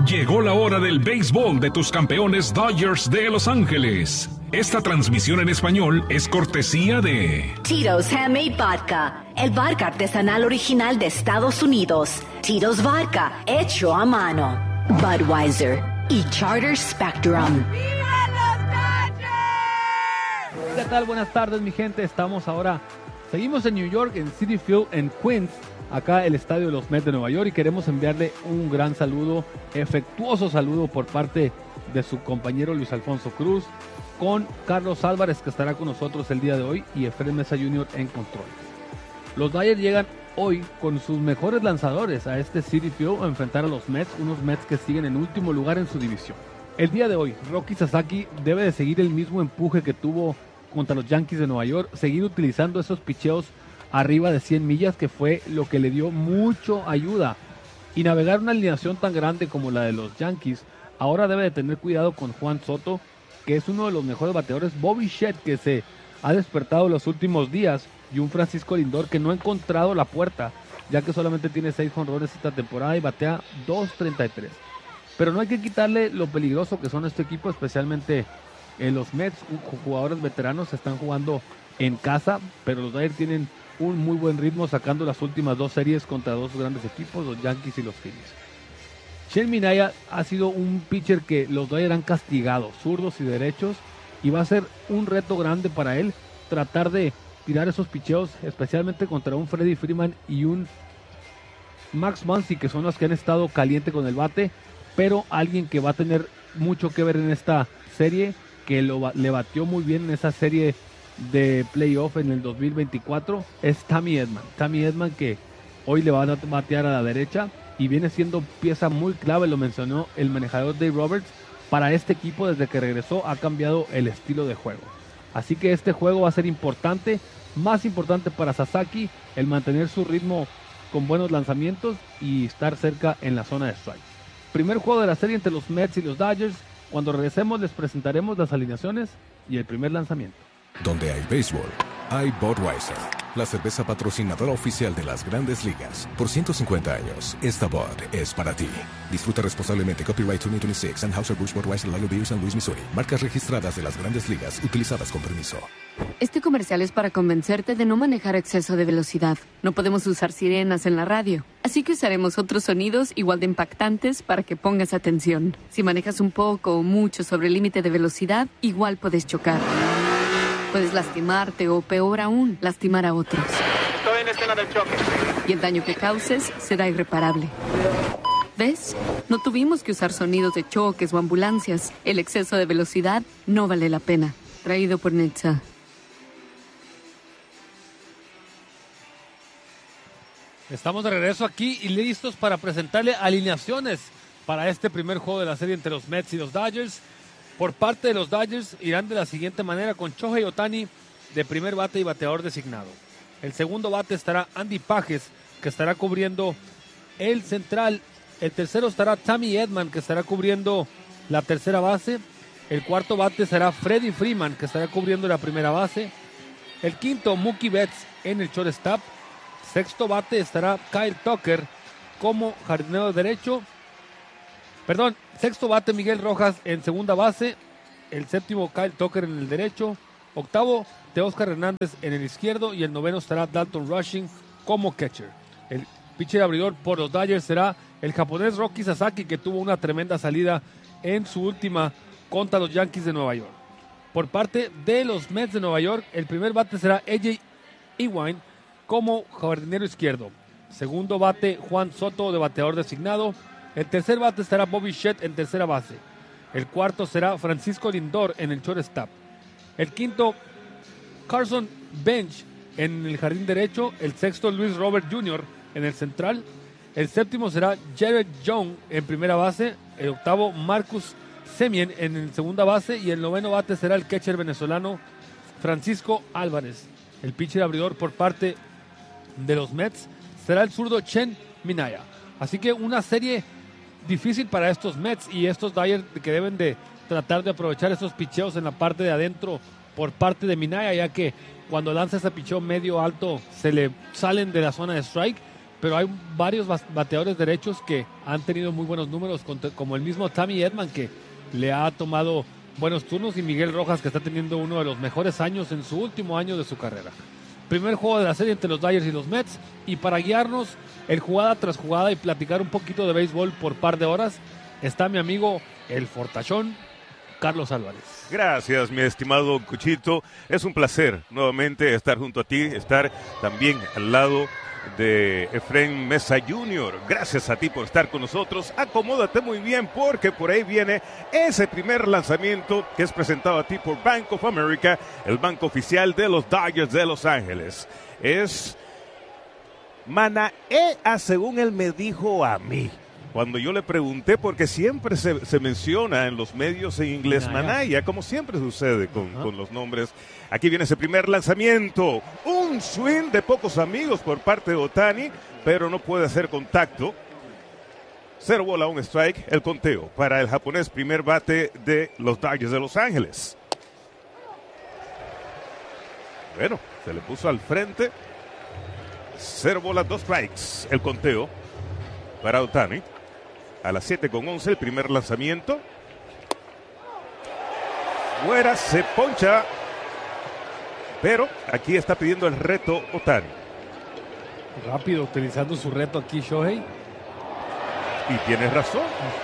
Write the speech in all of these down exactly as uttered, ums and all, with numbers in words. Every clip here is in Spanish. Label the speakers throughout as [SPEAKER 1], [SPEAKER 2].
[SPEAKER 1] Llegó la hora del béisbol de tus campeones Dodgers de Los Ángeles. Esta transmisión en español es cortesía de
[SPEAKER 2] Tito's Handmade Vodka, el vodka artesanal original de Estados Unidos. Tito's Vodka, hecho a mano. Budweiser y Charter Spectrum.
[SPEAKER 3] ¿Qué tal? Buenas tardes, mi gente. Estamos ahora, seguimos en New York, en Citi Field, en Queens, acá el estadio de los Mets de Nueva York, y queremos enviarle un gran saludo, efectuoso saludo por parte de su compañero Luis Alfonso Cruz, con Carlos Álvarez, que estará con nosotros el día de hoy, y Efraín Mesa junior en controles. Los Dodgers llegan hoy con sus mejores lanzadores a este Citi Field a enfrentar a los Mets, unos Mets que siguen en último lugar en su división. El día de hoy, Roki Sasaki debe de seguir el mismo empuje que tuvo contra los Yankees de Nueva York, seguir utilizando esos picheos arriba de cien millas, que fue lo que le dio mucho ayuda, y navegar una alineación tan grande como la de los Yankees. Ahora debe de tener cuidado con Juan Soto, que es uno de los mejores bateadores, Bobby Shett, que se ha despertado los últimos días, y un Francisco Lindor que no ha encontrado la puerta, ya que solamente tiene seis jonrones esta temporada y batea dos treinta y tres. Pero no hay que quitarle lo peligroso que son este equipo, especialmente en los Mets. Jugadores veteranos están jugando en casa, pero los Dodgers tienen un muy buen ritmo, sacando las últimas dos series contra dos grandes equipos, los Yankees y los Phillies. Sean Manaea ha sido un pitcher que los Dodgers han castigado, zurdos y derechos, y va a ser un reto grande para él tratar de tirar esos picheos, especialmente contra un Freddie Freeman y un Max Muncy, que son los que han estado caliente con el bate, pero alguien que va a tener mucho que ver en esta serie, que lo, le batió muy bien en esa serie de playoff en el dos mil veinticuatro, es Tommy Edman. Tommy Edman, que hoy le va a batear a la derecha y viene siendo pieza muy clave, lo mencionó el manejador Dave Roberts, para este equipo. Desde que regresó ha cambiado el estilo de juego. Así que este juego va a ser importante, más importante para Sasaki, el mantener su ritmo con buenos lanzamientos y estar cerca en la zona de strike. Primer juego de la serie entre los Mets y los Dodgers. Cuando regresemos les presentaremos las alineaciones y el primer lanzamiento.
[SPEAKER 4] Donde hay béisbol, hay Budweiser, la cerveza patrocinadora oficial de las Grandes Ligas. Por ciento cincuenta años, esta Bud es para ti. Disfruta responsablemente. Copyright dos mil veintiséis, Anheuser-Busch Budweiser, Lager Beer, San Luis, Missouri. Marcas registradas de las Grandes Ligas, utilizadas con permiso.
[SPEAKER 5] Este comercial es para convencerte de no manejar a exceso de velocidad. No podemos usar sirenas en la radio, así que usaremos otros sonidos igual de impactantes para que pongas atención. Si manejas un poco o mucho sobre el límite de velocidad, igual puedes chocar. Puedes lastimarte o, peor aún, lastimar a otros.
[SPEAKER 6] Estoy en escena del choque.
[SPEAKER 5] Y el daño que causes será irreparable. ¿Ves? No tuvimos que usar sonidos de choques o ambulancias. El exceso de velocidad no vale la pena. Traído por Netza.
[SPEAKER 3] Estamos de regreso aquí y listos para presentarle alineaciones para este primer juego de la serie entre los Mets y los Dodgers. Por parte de los Dodgers irán de la siguiente manera, con Shohei Ohtani de primer bate y bateador designado. El segundo bate estará Andy Pages, que estará cubriendo el central. El tercero estará Tommy Edman, que estará cubriendo la tercera base. El cuarto bate será Freddie Freeman, que estará cubriendo la primera base. El quinto, Mookie Betts en el shortstop. Sexto bate estará Kyle Tucker como jardinero derecho. Perdón, sexto bate Miguel Rojas en segunda base. El séptimo, Kyle Tucker en el derecho. Octavo, Teóscar Hernández en el izquierdo. Y el noveno estará Dalton Rushing como catcher. El pitcher abridor por los Dodgers será el japonés Roki Sasaki, que tuvo una tremenda salida en su última contra los Yankees de Nueva York. Por parte de los Mets de Nueva York, el primer bate será A J Ewine como jardinero izquierdo. Segundo bate, Juan Soto de bateador designado. El tercer bate estará Bobby Shett en tercera base. El cuarto será Francisco Lindor en el shortstop. El quinto, Carson Bench en el jardín derecho. El sexto, Luis Robert junior en el central. El séptimo será Jared Young en primera base. El octavo, Marcus Semien en el segunda base. Y el noveno bate será el catcher venezolano Francisco Álvarez. El pitcher abridor por parte de los Mets será el zurdo Sean Manaea. Así que una serie difícil para estos Mets y estos Dodgers, que deben de tratar de aprovechar esos picheos en la parte de adentro por parte de Manaea, ya que cuando lanza ese picheo medio alto se le salen de la zona de strike, pero hay varios bateadores derechos que han tenido muy buenos números, como el mismo Tommy Edman, que le ha tomado buenos turnos, y Miguel Rojas, que está teniendo uno de los mejores años en su último año de su carrera. Primer juego de la serie entre los Dodgers y los Mets, y para guiarnos el jugada tras jugada y platicar un poquito de béisbol por par de horas, está mi amigo el fortachón Carlos Álvarez.
[SPEAKER 7] Gracias, mi estimado Cuchito. Es un placer nuevamente estar junto a ti, estar también al lado de Efraín Mesa junior Gracias a ti por estar con nosotros. Acomódate muy bien porque por ahí viene ese primer lanzamiento que es presentado a ti por Bank of America, el banco oficial de los Dodgers de Los Ángeles. Es Manaea, según él me dijo a mí. Cuando yo le pregunté, porque siempre se, se menciona en los medios en inglés Manaya, como siempre sucede con, uh-huh. con los nombres. Aquí viene ese primer lanzamiento. Un swing de pocos amigos por parte de Ohtani, pero no puede hacer contacto. Cero bola, un strike, el conteo para el japonés, primer bate de los Dodgers de Los Ángeles. Bueno, se le puso al frente. Cero bola, dos strikes, el conteo para Ohtani. A las siete con once, el primer lanzamiento. Fuera, se poncha. Pero aquí está pidiendo el reto Ohtani.
[SPEAKER 3] Rápido, utilizando su reto aquí Shohei.
[SPEAKER 7] Y tienes razón.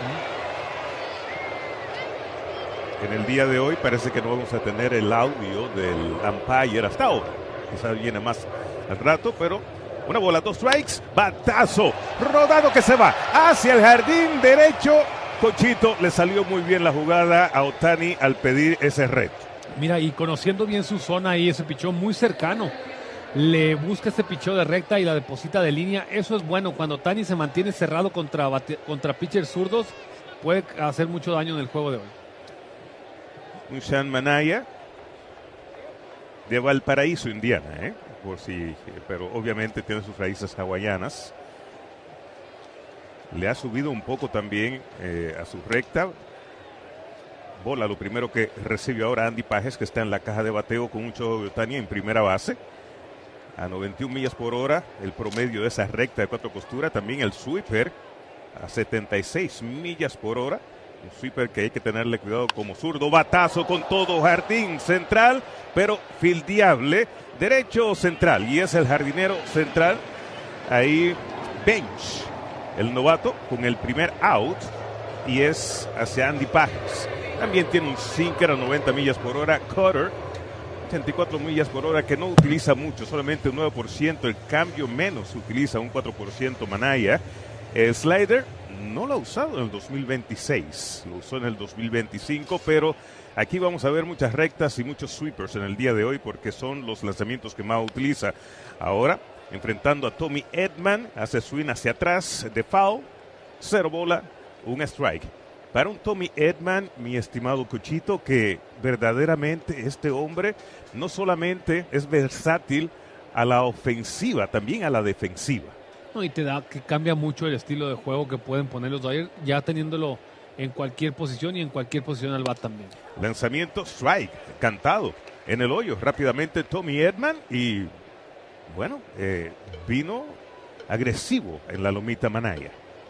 [SPEAKER 7] Uh-huh. En el día de hoy parece que no vamos a tener el audio del umpire hasta ahora. Quizás viene más al rato, pero... Una bola, dos strikes, batazo, rodado que se va hacia el jardín derecho. Cochito, le salió muy bien la jugada a Ohtani al pedir ese reto.
[SPEAKER 3] Mira, y conociendo bien su zona ahí, ese pichón muy cercano, le busca ese pichón de recta y la deposita de línea. Eso es bueno, cuando Ohtani se mantiene cerrado contra, bate, contra pitchers zurdos, puede hacer mucho daño en el juego de hoy.
[SPEAKER 7] Un Sean Manaea de Valparaíso, Indiana, ¿eh? Por si, pero obviamente tiene sus raíces hawaianas. Le ha subido un poco también eh, a su recta. Bola, lo primero que recibe ahora Andy Pages, que está en la caja de bateo con un Shohei de Ohtani en primera base. A noventa y una millas por hora, el promedio de esa recta de cuatro costuras. También el sweeper a setenta y seis millas por hora. Un sweeper que hay que tenerle cuidado como zurdo. Batazo con todo, jardín central, pero fildeable. Derecho central, y es el jardinero central. Ahí Bench, el novato, con el primer out, y es hacia Andy Pages. También tiene un sinker a noventa millas por hora. Cutter, ochenta y cuatro millas por hora, que no utiliza mucho, solamente un nueve por ciento. El cambio menos utiliza un cuatro por ciento Manaea. El slider no lo ha usado en el dos mil veintiséis, lo usó en el dos mil veinticinco, pero aquí vamos a ver muchas rectas y muchos sweepers en el día de hoy porque son los lanzamientos que más utiliza. Ahora, enfrentando a Tommy Edman, hace swing hacia atrás de foul, cero bola, un strike. Para un Tommy Edman, mi estimado Cuchito, que verdaderamente este hombre no solamente es versátil a la ofensiva, también a la defensiva.
[SPEAKER 3] No, y te da que cambia mucho el estilo de juego que pueden poner los Dodgers, ya teniéndolo en cualquier posición y en cualquier posición al bat también.
[SPEAKER 7] Lanzamiento, strike, cantado en el hoyo rápidamente Tommy Edman, y bueno, eh, vino agresivo en la lomita Manaea.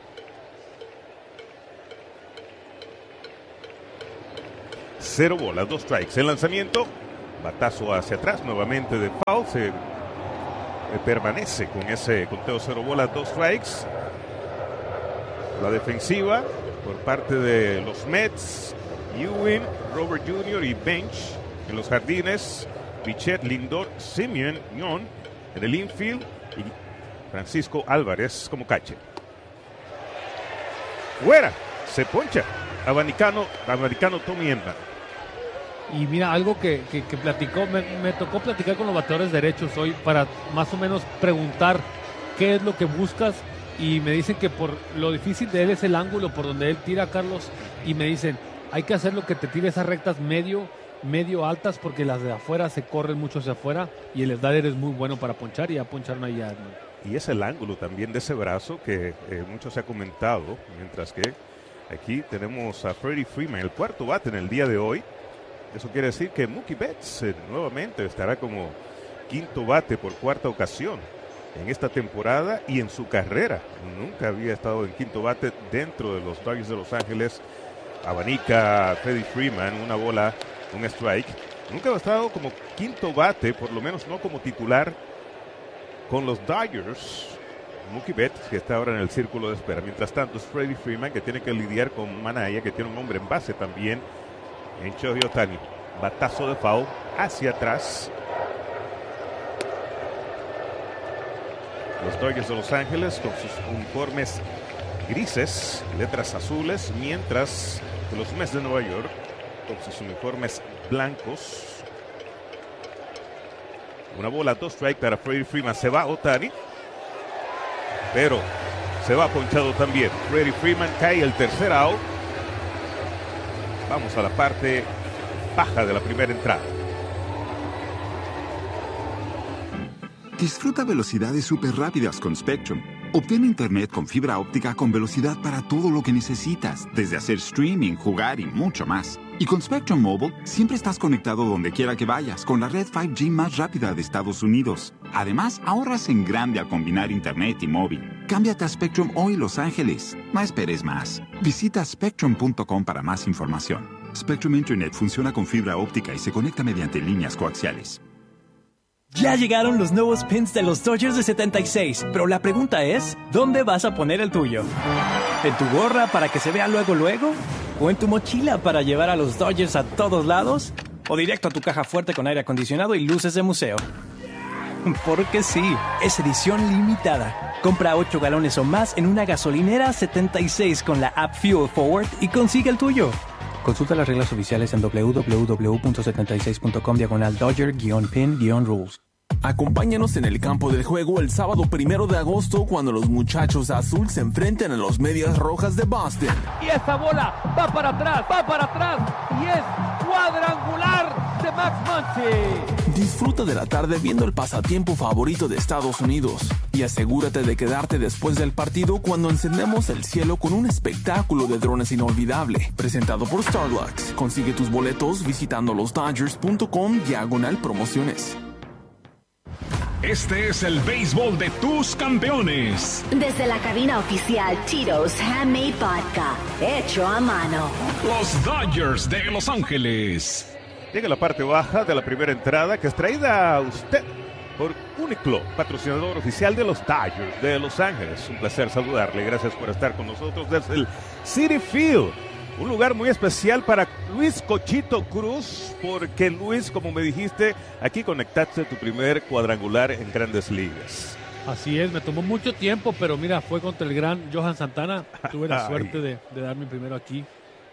[SPEAKER 7] Cero bolas, dos strikes. El lanzamiento, batazo hacia atrás, nuevamente de foul, se permanece con ese conteo cero bolas, dos strikes. La defensiva por parte de los Mets, Ewing, Robert junior y Bench en los jardines, Pichet, Lindor, Simeon, Ñón en el infield y Francisco Álvarez como catcher. Fuera, se poncha, abanicano, abanicano Tommy Edman.
[SPEAKER 3] Y mira, algo que, que, que platicó, me, me tocó platicar con los bateadores derechos hoy para más o menos preguntar qué es lo que buscas, y me dicen que por lo difícil de él es el ángulo por donde él tira, Carlos, y me dicen, hay que hacer lo que te tire esas rectas medio, medio altas, porque las de afuera se corren mucho hacia afuera, y el slider es muy bueno para ponchar, y ya poncharon ahí a...
[SPEAKER 7] Y es el ángulo también de ese brazo que eh, mucho se ha comentado, mientras que aquí tenemos a Freddie Freeman, el cuarto bate en el día de hoy. Eso quiere decir que Mookie Betts eh, nuevamente estará como quinto bate por cuarta ocasión en esta temporada y en su carrera. Nunca había estado en quinto bate dentro de los Dodgers de Los Ángeles. Abanica Freddie Freeman, una bola, un strike. Nunca ha estado como quinto bate, por lo menos no como titular, con los Dodgers. Mookie Betts, que está ahora en el círculo de espera. Mientras tanto, es Freddie Freeman, que tiene que lidiar con Manaya, que tiene un hombre en base también en Shohei Ohtani. Batazo de foul hacia atrás. Los Dodgers de Los Ángeles con sus uniformes grises, letras azules, mientras que los Mets de Nueva York con sus uniformes blancos. Una bola, dos strike para Freddie Freeman. Se va Ohtani, pero se va ponchado también. Freddie Freeman cae el tercer out. Vamos a la parte baja de la primera entrada.
[SPEAKER 8] Disfruta velocidades súper rápidas con Spectrum. Obtén internet con fibra óptica con velocidad para todo lo que necesitas, desde hacer streaming, jugar y mucho más. Y con Spectrum Mobile, siempre estás conectado donde quiera que vayas, con la red cinco G más rápida de Estados Unidos. Además, ahorras en grande al combinar internet y móvil. Cámbiate a Spectrum hoy, Los Ángeles. No esperes más. Visita spectrum punto com para más información. Spectrum Internet funciona con fibra óptica y se conecta mediante líneas coaxiales.
[SPEAKER 9] Ya llegaron los nuevos pins de los Dodgers de setenta y seis, pero la pregunta es, ¿dónde vas a poner el tuyo? ¿En tu gorra para que se vea luego luego? ¿O en tu mochila para llevar a los Dodgers a todos lados? ¿O directo a tu caja fuerte con aire acondicionado y luces de museo? Porque sí, es edición limitada. Compra ocho galones o más en una gasolinera setenta y seis con la app Fuel Forward y consigue el tuyo. Consulta las reglas oficiales en doble u doble u doble u punto setenta y seis punto com diagonal Dodger-pin-rules.
[SPEAKER 10] Acompáñanos en el campo del juego el sábado primero de agosto cuando los muchachos azul se enfrenten a los Medias Rojas de Boston.
[SPEAKER 3] Y esa bola va para atrás, va para atrás y es cuadrangular de Max Muncy.
[SPEAKER 10] Disfruta de la tarde viendo el pasatiempo favorito de Estados Unidos y asegúrate de quedarte después del partido cuando encendemos el cielo con un espectáculo de drones inolvidable. Presentado por Starbucks. Consigue tus boletos visitando los dodgers punto com diagonal promociones.
[SPEAKER 1] Este es el béisbol de tus campeones.
[SPEAKER 2] Desde la cabina oficial Tito's Handmade Vodka, hecho a mano.
[SPEAKER 1] Los Dodgers de Los Ángeles.
[SPEAKER 7] Llega la parte baja de la primera entrada, que es traída a usted por Uniqlo, patrocinador oficial de los Dodgers de Los Ángeles. Un placer saludarle. Gracias por estar con nosotros desde el Citi Field. Un lugar muy especial para Luis Cochito Cruz, porque Luis, como me dijiste, aquí conectaste tu primer cuadrangular en Grandes Ligas.
[SPEAKER 3] Así es, me tomó mucho tiempo, pero mira, fue contra el gran Johan Santana. Tuve la suerte de, de dar mi primero aquí.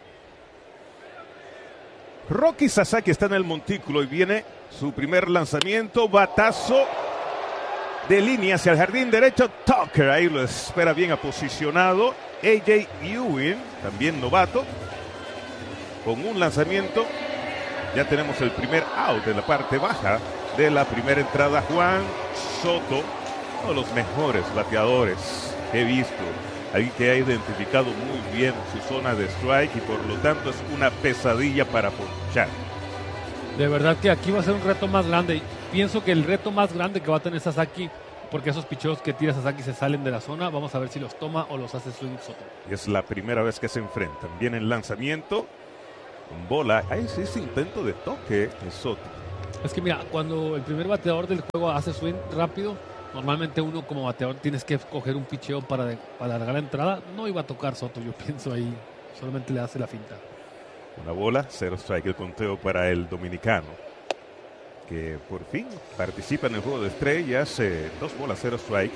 [SPEAKER 7] Rocky Sasaki está en el montículo y viene su primer lanzamiento, batazo de línea hacia el jardín derecho. Tucker ahí lo espera bien aposicionado. A J Ewing, también novato, con un lanzamiento. Ya tenemos el primer out en la parte baja de la primera entrada. Juan Soto, uno de los mejores bateadores que he visto. Alguien que ha identificado muy bien su zona de strike y por lo tanto es una pesadilla para ponchar.
[SPEAKER 3] De verdad que aquí va a ser un reto más grande. Pienso que el reto más grande que va a tener Sasaki, porque esos picheos que tira Sasaki se salen de la zona, vamos a ver si los toma o los hace swing Soto.
[SPEAKER 7] Es la primera vez que se enfrentan. Viene el lanzamiento, con bola. Ahí sí ese intento de toque de Soto.
[SPEAKER 3] Es que mira, cuando el primer bateador del juego hace swing rápido, normalmente uno como bateador tienes que coger un picheo para, de, para alargar la entrada. No iba a tocar Soto, yo pienso ahí. Solamente le hace la finta.
[SPEAKER 7] Una bola, cero strike el conteo para el dominicano, que por fin participa en el juego de estrellas. Eh, dos bolas, cero strike.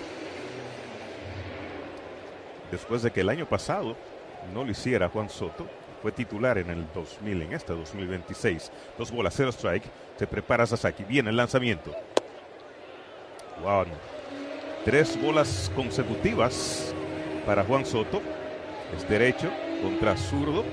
[SPEAKER 7] Después de que el año pasado no lo hiciera Juan Soto, fue titular en el dos mil, en este dos mil veintiséis. Dos bolas, cero strike. Se prepara Sasaki. Viene el lanzamiento. Wow. Tres bolas consecutivas para Juan Soto. Es derecho contra zurdo.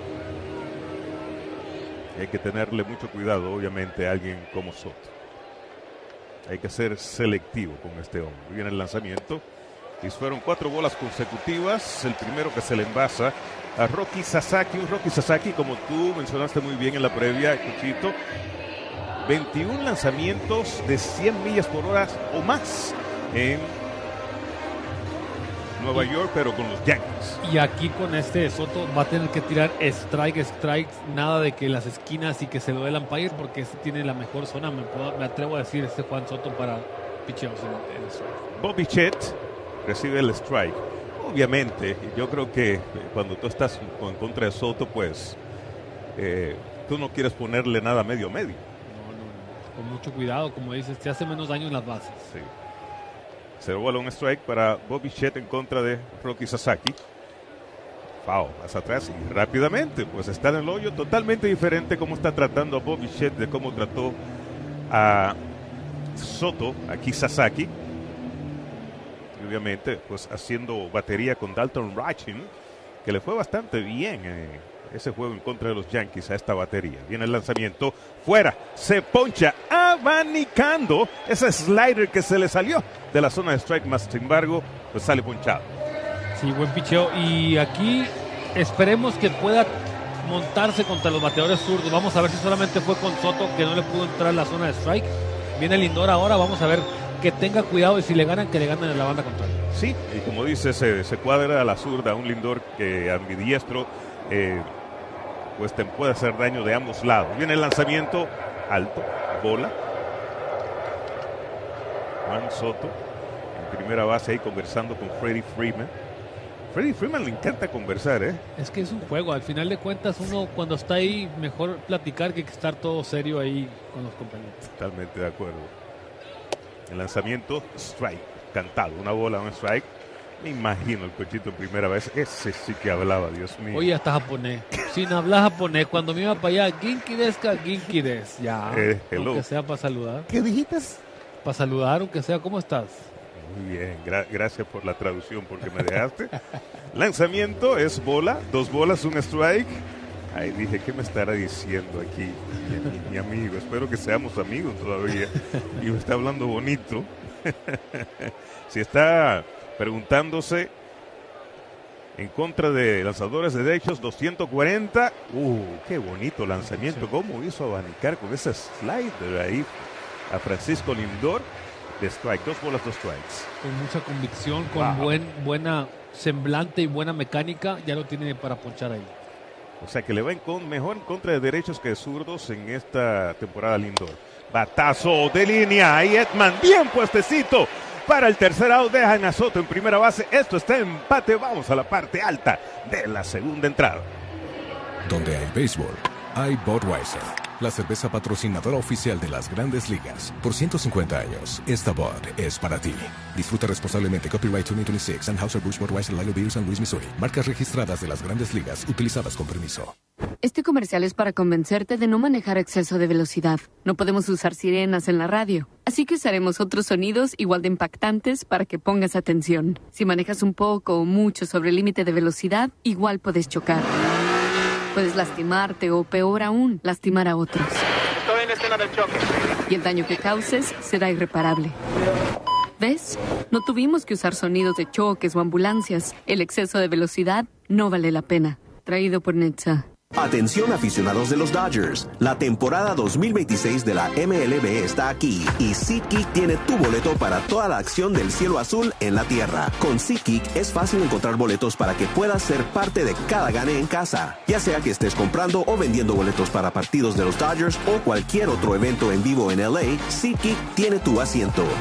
[SPEAKER 7] Hay que tenerle mucho cuidado, obviamente, a alguien como Soto. Hay que ser selectivo con este hombre. Viene el lanzamiento. Y fueron cuatro bolas consecutivas. El primero que se le envasa a Rocky Sasaki. Un Rocky Sasaki, como tú mencionaste muy bien en la previa, Cuchito. veintiún lanzamientos de cien millas por hora o más en Nueva York, pero con los Yankees.
[SPEAKER 3] Y aquí con este Soto va a tener que tirar strike, strike, nada de que las esquinas y que se lo dé el umpire, porque este tiene la mejor zona, me, puedo, me atrevo a decir, este Juan Soto para picheos en el strike.
[SPEAKER 7] Bobby Chet recibe el strike. Obviamente, yo creo que cuando tú estás en contra de Soto, pues eh, tú no quieres ponerle nada medio medio.
[SPEAKER 3] No, no, no. Con mucho cuidado, como dices, te hace menos daño en las bases.
[SPEAKER 7] Sí. Cero bola, un strike para Bobby Chet en contra de Roki Sasaki. Foul, más atrás y rápidamente, pues está en el hoyo. Totalmente diferente cómo está tratando a Bobby Chet de cómo trató a Soto, aquí Sasaki. Y obviamente, pues haciendo batería con Dalton Rachin, que le fue bastante bien eh, ese juego en contra de los Yankees a esta batería. Viene el lanzamiento, fuera, se poncha, abanicando ese slider que se le salió de la zona de strike, más sin embargo, pues sale ponchado.
[SPEAKER 3] Sí, buen picheo. Y aquí esperemos que pueda montarse contra los bateadores zurdos. Vamos a ver si solamente fue con Soto que no le pudo entrar en la zona de strike. Viene Lindor ahora, vamos a ver que tenga cuidado y si le ganan, que le ganen en la banda contraria.
[SPEAKER 7] Sí, y como dice, se, se cuadra a la zurda, un Lindor que ambidiestro eh, pues te puede hacer daño de ambos lados. Viene el lanzamiento alto, bola. Juan Soto en primera base ahí conversando con Freddie Freeman. Freddie Freeman le encanta conversar, ¿eh?
[SPEAKER 3] Es que es un juego, al final de cuentas uno cuando está ahí mejor platicar que estar todo serio ahí con los compañeros.
[SPEAKER 7] Totalmente de acuerdo. El lanzamiento, strike, cantado, una bola, un strike. Me imagino el cochito en primera vez, ese sí que hablaba, Dios mío.
[SPEAKER 3] Oye, hasta japonés, sin hablar japonés, cuando me iba para allá, Ginki deska, Ginki des, ya,
[SPEAKER 7] eh, hello.
[SPEAKER 3] Aunque sea para saludar.
[SPEAKER 7] ¿Qué dijiste?
[SPEAKER 3] Para saludar, aunque sea, ¿cómo estás?
[SPEAKER 7] Muy bien, gra- gracias por la traducción porque me dejaste. Lanzamiento es bola, dos bolas, un strike. Ay, dije, ¿qué me estará diciendo aquí mi, mi, mi amigo? Espero que seamos amigos todavía. Y me está hablando bonito. Si está preguntándose en contra de lanzadores de derechos, doscientos cuarenta. Uh, qué bonito lanzamiento. ¿Cómo hizo abanicar con ese slider ahí a Francisco Lindor? De strike, dos bolas, dos strikes.
[SPEAKER 3] Con mucha convicción, con
[SPEAKER 7] Wow.
[SPEAKER 3] buen, buena semblante y buena mecánica, ya lo tiene para ponchar ahí.
[SPEAKER 7] O sea que le va en con, mejor en contra de derechos que de zurdos en esta temporada Lindor. Batazo de línea, ahí Edman, bien puestecito para el tercer out, dejan a Soto en primera base. Esto está en empate, vamos a la parte alta de la segunda entrada.
[SPEAKER 4] Donde hay béisbol, hay Budweiser, la cerveza patrocinadora oficial de las Grandes Ligas. Por ciento cincuenta años, esta Bud es para ti. Disfruta responsablemente. Copyright dos mil veintiséis, Anheuser-Busch Budweiser, Lager Beer, San Luis, Missouri. Marcas registradas de las Grandes Ligas, utilizadas con permiso.
[SPEAKER 5] Este comercial es para convencerte de no manejar a exceso de velocidad. No podemos usar sirenas en la radio, así que usaremos otros sonidos igual de impactantes para que pongas atención. Si manejas un poco o mucho sobre el límite de velocidad, igual puedes chocar. Puedes lastimarte o, peor aún, lastimar a otros.
[SPEAKER 6] Estoy en la escena del choque.
[SPEAKER 5] Y el daño que causes será irreparable. ¿Ves? No tuvimos que usar sonidos de choques o ambulancias. El exceso de velocidad no vale la pena. Traído por Netza.
[SPEAKER 11] Atención aficionados de los Dodgers, la temporada dos mil veintiséis de la M L B está aquí y SeatGeek tiene tu boleto para toda la acción del cielo azul en la tierra. Con SeatGeek es fácil encontrar boletos para que puedas ser parte de cada gane en casa, ya sea que estés comprando o vendiendo boletos para partidos de los Dodgers o cualquier otro evento en vivo en L A, SeatGeek tiene tu asiento.